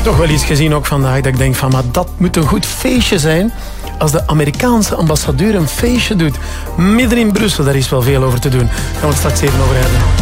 Toch wel iets gezien ook vandaag dat ik denk van, maar dat moet een goed feestje zijn als de Amerikaanse ambassadeur een feestje doet. Midden in Brussel, daar is wel veel over te doen. Daar gaan we het straks even over hebben.